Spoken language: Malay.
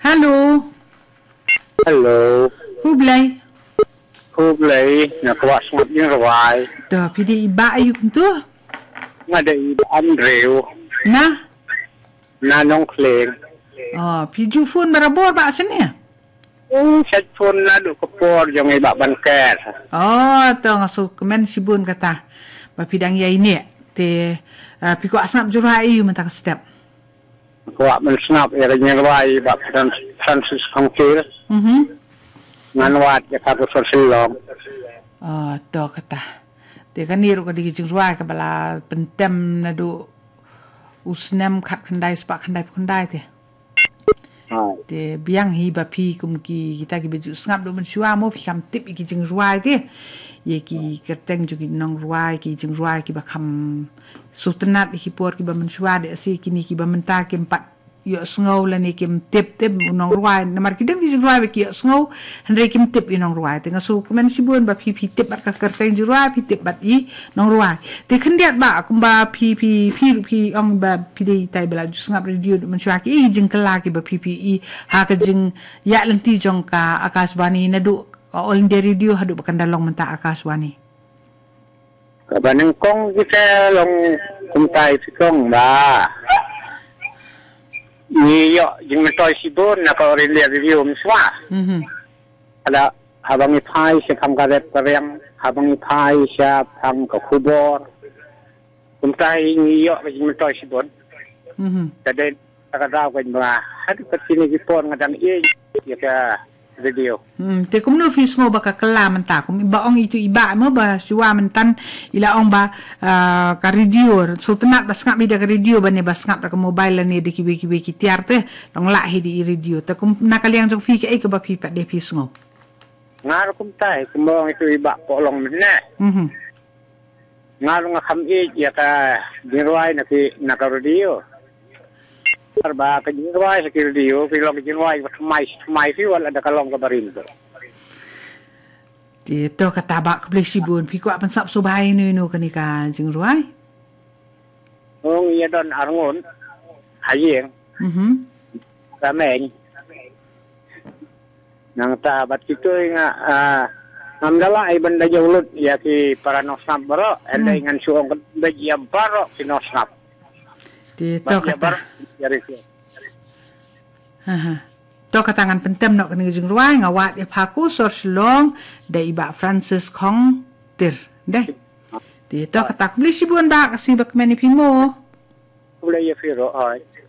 Halo. Hello. Hublay. Hublay, nakawas mo yung raway. Dah, pidi iba ayuk tu. Ngada iba Andrew. Nah. Nanong Kling. Oh, piju phone berabor pak sini. Cellphone na do kapor yung iba banker. Oh, tu ngasu kemen sibun kata. Ba pidang ya ini. Te piko asap jurah ayu mentak step. Kuwa man snap yung raway iba Francis Kongkir. Nganwat ya kato sa silong. Oh, tu kata. Te kan niru ka digi jurah ka bala pentem na do usnem kat kendai sepak kendai te. Te biang hi ba pi kum ki kita ki beju ngap do men shua mo pi kam tip ki jing ruai te ye ki kerteng ju ki nong ruai ki jing ruai ki ba kam sutenat hi por ki ba men shua de si ki ni ki ba menta ki empat yo sngow la ni ki tip nong ruai namar ki dem ki jing ruai ki yo sngow henre ki tip i nong ruai te ngasu kumen sibun ba pi tip bat ka kerteng ju ruai pi tip bat i nong ruai te kendiat ba kum ba pi ong ba pi dei tai bela ju ngap radio men shua ki jing kala ki ba pi i ha ka jing ya lenti jong ka Akashwani na du all India radio hadu bakandalong menta Akashwani Kabanang kong kita long kumtai sikong ba. Niyo jing metoy sibon naka review miswa. Ada habang ipai siya kam karet parang habang ipai siya kam kakubor. Kumtai niyo jing metoy sibon. Jadi takadaw ko ba hadu kasini gipon ngadang ya ka radio. Te kum no fis ngo baka kala menta kum baong itu iba mo ba suwa mentan ila ong ba ka radio so tenat bas ngap bida ka radio ba ne bas ngap ka mobile ni de ki tiar te long la hi di radio te kum nakaliang jong fi ke ba fi pa de fis ngo. Ngar kum tai kumong itu iba ko long ne. Ngar nga kam ya ka dirway na ki naka radio. Ba ka jinway sa radio pilong jinway mai fi wala da kalong ka barin to to katabak beli sibun pi ko apan sap so bahay no kanika jingruai iya don arngon hayeng rameng nang tabat itu nga amdala ay banda jawlot ya ki para nosnap baro enda ingan suong bejia baro ki nosnap to kata to katangan pentem nok ni jing ruai ngawat ya paku sor silong dai ba Francis Kong tir dai to kata beli sibun ba kasi bak meni pimo boleh ya firo ai